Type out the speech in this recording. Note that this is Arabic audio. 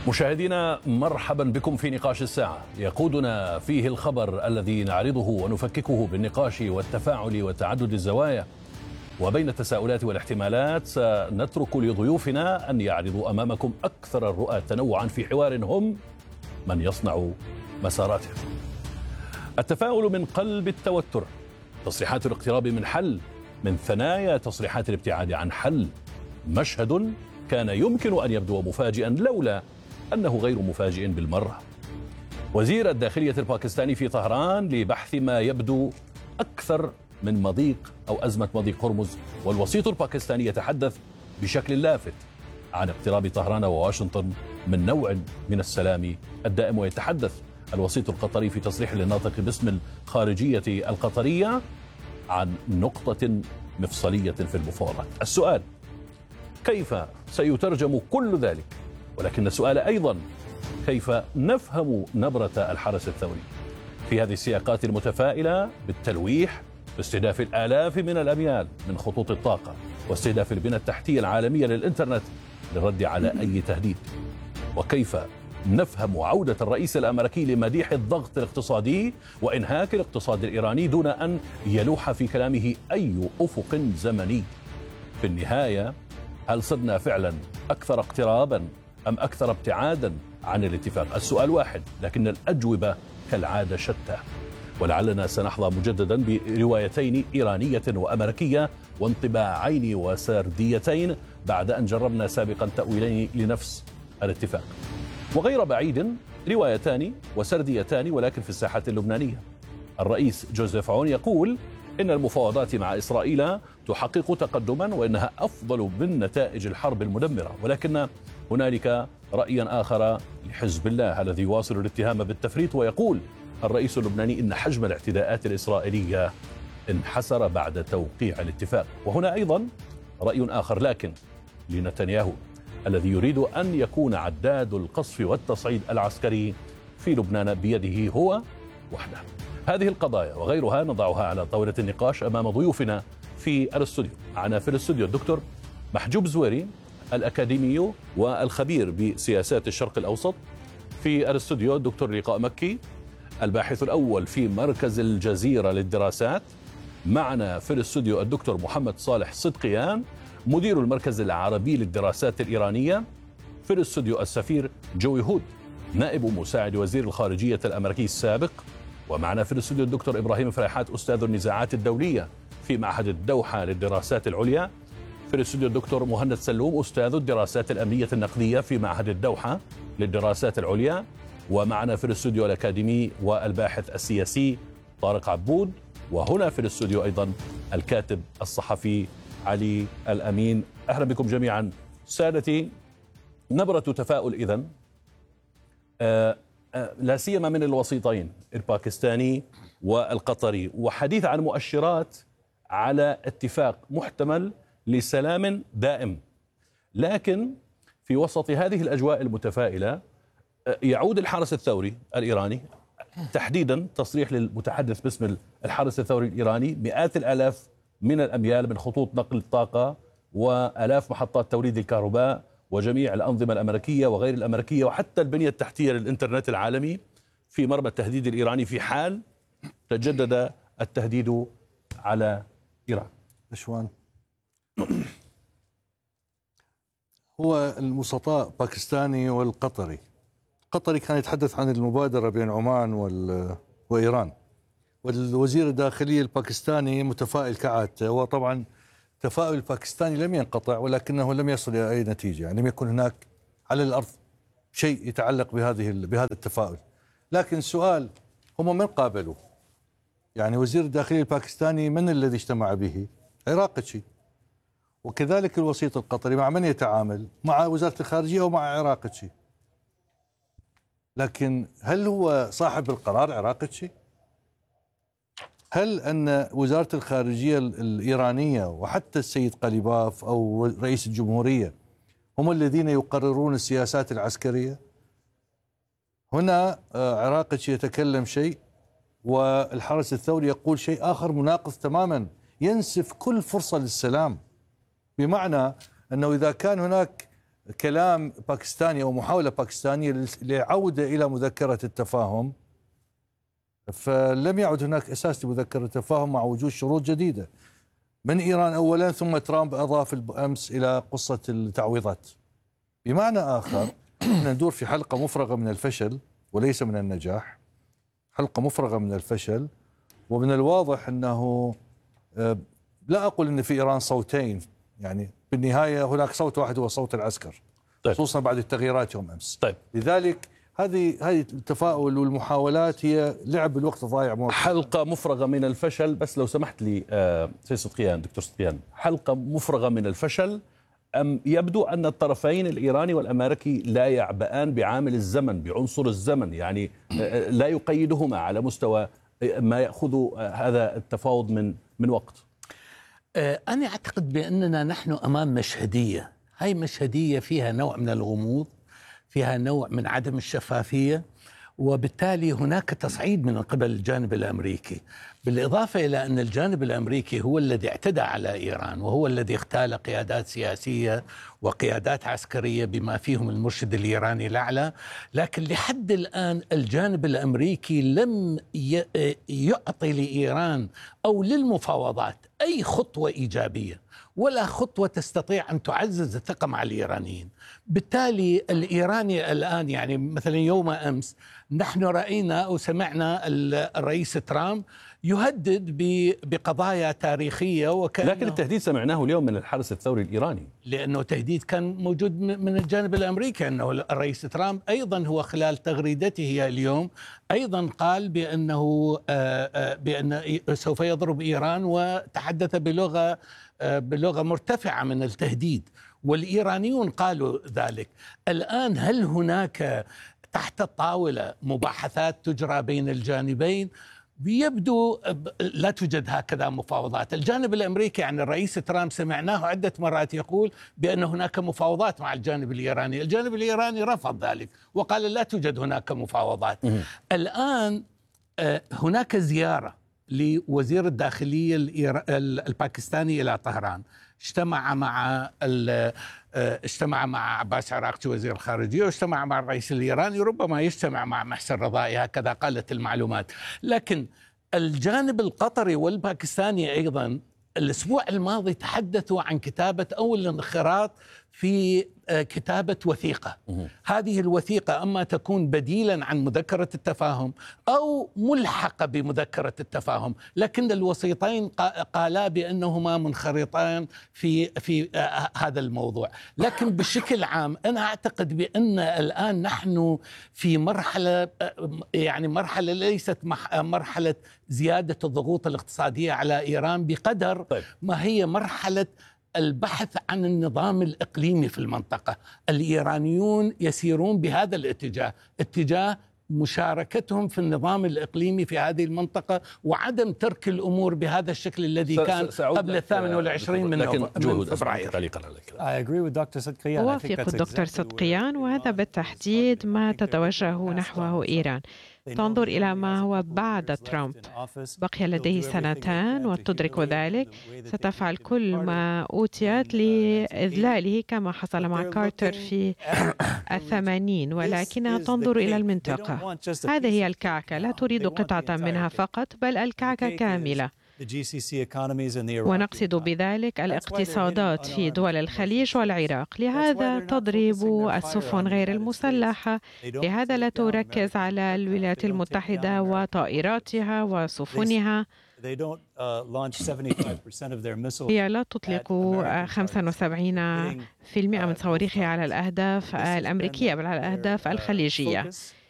مشاهدينا، مرحبا بكم في نقاش الساعة يقودنا فيه الخبر الذي نعرضه ونفككه بالنقاش والتفاعل وتعدد الزوايا. وبين التساؤلات والاحتمالات سنترك لضيوفنا أن يعرضوا أمامكم أكثر الرؤى تنوعا في حوار هم من يصنع مساراته. التفاؤل من قلب التوتر، تصريحات الاقتراب من حل، من ثنايا تصريحات الابتعاد عن حل. مشهد كان يمكن أن يبدو مفاجئا لولا أنه غير مفاجئ بالمرة. وزير الداخلية الباكستاني في طهران لبحث ما يبدو أكثر من مضيق أو أزمة مضيق هرمز، والوسيط الباكستاني يتحدث بشكل لافت عن اقتراب طهران وواشنطن من نوع من السلام الدائم. ويتحدث الوسيط القطري في تصريح للناطق باسم الخارجية القطرية عن نقطة مفصلية في المفاوضات. السؤال: كيف سيترجم كل ذلك؟ ولكن السؤال أيضا: كيف نفهم نبرة الحرس الثوري في هذه السياقات المتفائلة بالتلويح باستهداف الآلاف من الأميال من خطوط الطاقة واستهداف البنى التحتية العالمية للإنترنت للرد على أي تهديد؟ وكيف نفهم عودة الرئيس الأمريكي لمديح الضغط الاقتصادي وإنهاك الاقتصاد الإيراني دون أن يلوح في كلامه أي أفق زمني؟ في النهاية، هل صرنا فعلا أكثر اقترابا أم أكثر ابتعادا عن الاتفاق؟ السؤال واحد، لكن الأجوبة كالعادة شتى. ولعلنا سنحظى مجددا بروايتين إيرانية وأمريكية وانطباعين وسرديتين بعد أن جربنا سابقا تأويلين لنفس الاتفاق. وغير بعيد روايتان وسرديتان ولكن في الساحة اللبنانية. الرئيس جوزيف عون يقول إن المفاوضات مع إسرائيل تحقق تقدما وإنها أفضل من نتائج الحرب المدمرة، ولكن هنالك رأيا آخر لحزب الله الذي يواصل الاتهام بالتفريط. ويقول الرئيس اللبناني إن حجم الاعتداءات الإسرائيلية انحسر بعد توقيع الاتفاق. وهنا أيضا رأي آخر لكن لنتنياهو الذي يريد أن يكون عداد القصف والتصعيد العسكري في لبنان بيده هو وحده. هذه القضايا وغيرها نضعها على طاولة النقاش أمام ضيوفنا في الاستوديو. معنا في الاستوديو الدكتور محجوب زويري الأكاديمي والخبير بسياسات الشرق الأوسط. في الاستوديو الدكتور لقاء مكي الباحث الأول في مركز الجزيرة للدراسات. معنا في الاستوديو الدكتور محمد صالح صدقيان مدير المركز العربي للدراسات الإيرانية. في الاستوديو السفير جوي هود نائب مساعد وزير الخارجية الأمريكي السابق. ومعنا في الاستوديو الدكتور إبراهيم فريحات أستاذ النزاعات الدولية في معهد الدوحة للدراسات العليا. في الاستوديو الدكتور مهند سلوم أستاذ الدراسات الأمنية النقدية في معهد الدوحة للدراسات العليا. ومعنا في الاستوديو الأكاديمي والباحث السياسي طارق عبود. وهنا في الاستوديو أيضا الكاتب الصحفي علي الأمين. أهلا بكم جميعا سادتي. نبرة تفاؤل إذن لا سيما من الوسيطين الباكستاني والقطري، وحديث عن مؤشرات على اتفاق محتمل لسلام دائم. لكن في وسط هذه الأجواء المتفائلة يعود الحرس الثوري الإيراني، تحديدا تصريح للمتحدث باسم الحرس الثوري الإيراني، مئات الآلاف من الأميال من خطوط نقل الطاقة وآلاف محطات توليد الكهرباء وجميع الأنظمة الأمريكية وغير الأمريكية وحتى البنية التحتية للإنترنت العالمي في مرمى التهديد الإيراني في حال تجدد التهديد على إيران. بشوان، هو المسطاء باكستاني والقطري. القطري كان يتحدث عن المبادرة بين عمان وإيران، والوزير الداخلية الباكستاني متفائل كعادته. وطبعا التفاؤل الباكستاني لم ينقطع ولكنه لم يصل إلى أي نتيجة، يعني لم يكن هناك على الأرض شيء يتعلق بهذا التفاؤل. لكن السؤال: هم من قابلوا؟ يعني وزير الداخلية الباكستاني من الذي اجتمع به؟ عراقتشي. وكذلك الوسيط القطري مع من يتعامل؟ مع وزارة الخارجية ومع عراقتشي. لكن هل هو صاحب القرار عراقتشي؟ هل أن وزارة الخارجية الإيرانية وحتى السيد قليباف أو رئيس الجمهورية هم الذين يقررون السياسات العسكرية؟ هنا عراقتشي يتكلم شيء والحرس الثوري يقول شيء آخر مناقض تماما، ينسف كل فرصة للسلام. بمعنى أنه إذا كان هناك كلام باكستاني أو محاولة باكستانية للعودة إلى مذكرة التفاهم، فلم يعد هناك أساس لمذكرة التفاهم مع وجود شروط جديدة من إيران أولا، ثم ترامب أضاف الأمس إلى قصة التعويضات. بمعنى آخر ندور في حلقة مفرغة من الفشل وليس من النجاح، حلقة مفرغة من الفشل. ومن الواضح أنه لا أقول أن في إيران صوتين، يعني بالنهاية هناك صوت واحد هو صوت العسكر، خصوصا بعد التغييرات يوم أمس. لذلك هذه التفاؤل والمحاولات هي لعب الوقت الضايع. حلقة مفرغة من الفشل. بس لو سمحت لي سيد صدقيان، دكتور صدقيان، حلقة مفرغة من الفشل أم يبدو أن الطرفين الإيراني والأمريكي لا يعبئان بعامل الزمن، بعنصر الزمن، يعني لا يقيدهما على مستوى ما يأخذ هذا التفاوض من وقت؟ أنا أعتقد بأننا نحن أمام مشهدية، هاي مشهدية فيها نوع من الغموض، فيها نوع من عدم الشفافية، وبالتالي هناك تصعيد من قبل الجانب الأمريكي، بالإضافة إلى أن الجانب الأمريكي هو الذي اعتدى على إيران، وهو الذي اغتال قيادات سياسية وقيادات عسكرية بما فيهم المرشد الإيراني الأعلى. لكن لحد الآن الجانب الأمريكي لم يعطي لإيران أو للمفاوضات أي خطوة إيجابية ولا خطوة تستطيع أن تعزز الثقة مع الإيرانيين. بالتالي الإيراني الآن، يعني مثلا يوم أمس نحن رأينا أو سمعنا الرئيس ترامب يهدد بقضايا تاريخية، لكن التهديد سمعناه اليوم من الحرس الثوري الإيراني، لأنه تهديد كان موجود من الجانب الأمريكي. أنه الرئيس ترامب أيضا هو خلال تغريدته اليوم أيضا قال بأن سوف يضرب إيران، وتحدث بلغة مرتفعة من التهديد، والإيرانيون قالوا ذلك. الآن هل هناك تحت الطاولة مباحثات تجرى بين الجانبين؟ يبدو لا توجد هكذا مفاوضات. الجانب الأمريكي، يعني الرئيس ترامب سمعناه عدة مرات يقول بأن هناك مفاوضات مع الجانب الإيراني، الجانب الإيراني رفض ذلك وقال لا توجد هناك مفاوضات. الآن هناك زيارة لوزير الداخلية الباكستاني إلى طهران، اجتمع مع عباس عراقچي وزير الخارجية، واجتمع مع الرئيس الإيراني، ربما يجتمع مع محسن رضائي، هكذا قالت المعلومات. لكن الجانب القطري والباكستاني أيضا الأسبوع الماضي تحدثوا عن كتابة أو الانخراط في كتابة وثيقة. هذه الوثيقة أما تكون بديلا عن مذكرة التفاهم أو ملحقة بمذكرة التفاهم، لكن الوسيطين قالا بأنهما منخرطان في هذا الموضوع. لكن بشكل عام أنا أعتقد بأن الآن نحن في مرحلة، يعني مرحلة ليست مرحلة زيادة الضغوط الاقتصادية على إيران بقدر ما هي مرحلة البحث عن النظام الإقليمي في المنطقة. الإيرانيون يسيرون بهذا الاتجاه، اتجاه مشاركتهم في النظام الإقليمي في هذه المنطقة، وعدم ترك الأمور بهذا الشكل الذي كان قبل 28 من فبراير. أوافق الدكتور صدقيان، وهذا بالتحديد ما تتوجه نحوه إيران. تنظر إلى ما هو بعد ترامب، بقي لديه 2 وتدرك ذلك، ستفعل كل ما أوتيت لإذلاله كما حصل مع كارتر في 80، ولكنها تنظر إلى المنطقة. هذه هي الكعكة، لا تريد قطعة منها فقط بل الكعكة كاملة، ونقصد بذلك الاقتصادات في دول الخليج والعراق. لهذا تضرب السفن غير المسلحة، لهذا لا تركز على الولايات المتحدة وطائراتها وسفنها. هي لا تطلق 75% من صواريخها على الأهداف الأمريكية بل على الأهداف الخليجية.